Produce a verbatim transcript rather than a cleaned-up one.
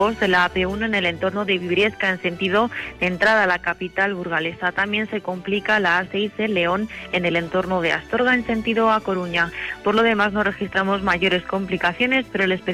de la A P uno en el entorno de Vibriesca en sentido de entrada a la capital burgalesa. También se complica la A seis en León en el entorno de Astorga en sentido a Coruña. Por lo demás no registramos mayores complicaciones, pero el